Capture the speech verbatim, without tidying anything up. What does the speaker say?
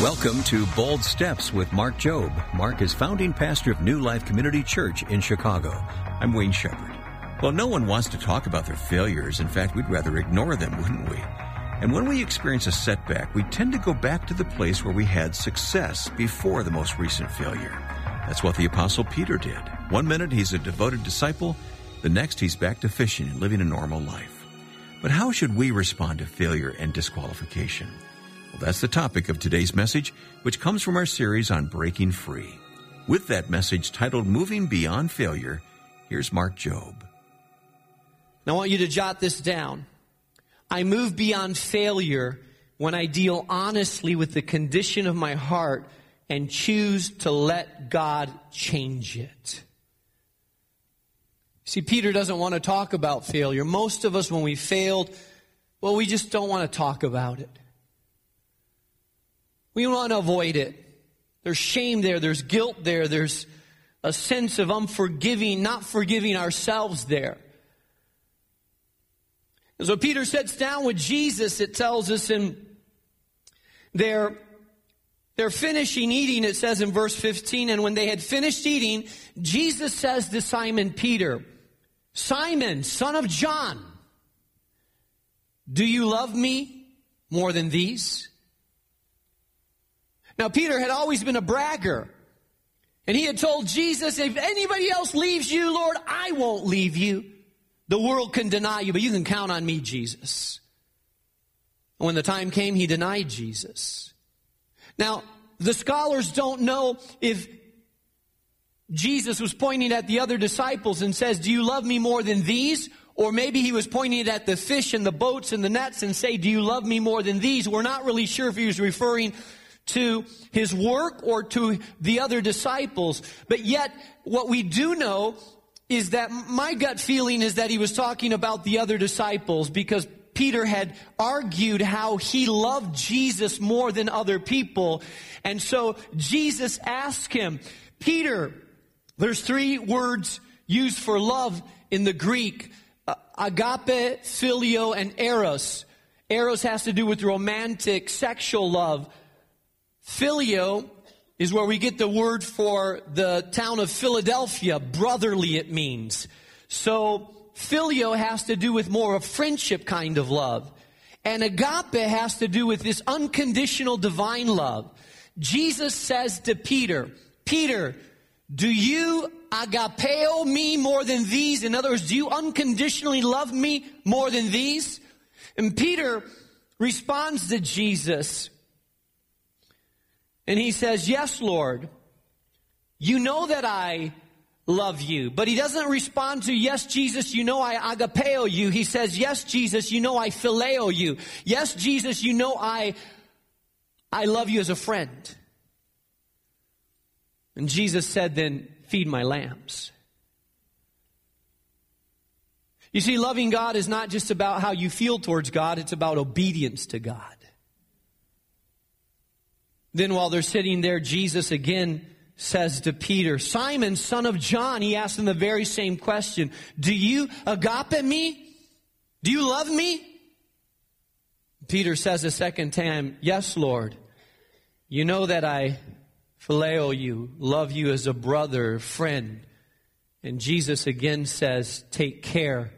Welcome to Bold Steps with Mark Jobe. Mark is founding pastor of New Life Community Church in Chicago. I'm Wayne Shepherd. Well, no one wants to talk about their failures. In fact, we'd rather ignore them, wouldn't we? And when we experience a setback, we tend to go back to the place where we had success before the most recent failure. That's what the Apostle Peter did. One minute he's a devoted disciple, the next he's back to fishing and living a normal life. But how should we respond to failure and disqualification? Well, that's the topic of today's message, which comes from our series on breaking free. With that message titled Moving Beyond Failure, here's Mark Jobe. Now I want you to jot this down. I move beyond failure when I deal honestly with the condition of my heart and choose to let God change it. See, Peter doesn't want to talk about failure. Most of us, when we failed, well, we just don't want to talk about it. We want to avoid it. There's shame there. There's guilt there. There's a sense of unforgiving, not forgiving ourselves there. And so Peter sits down with Jesus. It tells us in their They're finishing eating, it says in verse fifteen, and when they had finished eating, Jesus says to Simon Peter, Simon, son of John, do you love me more than these? Now, Peter had always been a bragger, and he had told Jesus, if anybody else leaves you, Lord, I won't leave you. The world can deny you, but you can count on me, Jesus. And when the time came, he denied Jesus. Now, the scholars don't know if Jesus was pointing at the other disciples and says, do you love me more than these? Or maybe he was pointing at the fish and the boats and the nets and say, do you love me more than these? We're not really sure if he was referring to his work or to the other disciples. But yet, what we do know is that my gut feeling is that he was talking about the other disciples, because Peter had argued how he loved Jesus more than other people. And so Jesus asked him, Peter, there's three words used for love in the Greek, uh, agape, phileo, and eros. Eros has to do with romantic, sexual love. Phileo is where we get the word for the town of Philadelphia. Brotherly, it means. So phileo has to do with more of a friendship kind of love. And agape has to do with this unconditional divine love. Jesus says to Peter, Peter, do you agapeo me more than these? In other words, do you unconditionally love me more than these? And Peter responds to Jesus, and he says, yes, Lord, you know that I love you. But he doesn't respond to, yes, Jesus, you know I agapeo you. He says, yes, Jesus, you know I phileo you. Yes, Jesus, you know I, I love you as a friend. And Jesus said, then feed my lambs. You see, loving God is not just about how you feel towards God. It's about obedience to God. Then while they're sitting there, Jesus again says to Peter, Simon, son of John, he asked him the very same question. Do you agape me? Do you love me? Peter says a second time, yes, Lord. You know that I phileo you, love you as a brother, friend. And Jesus again says, take care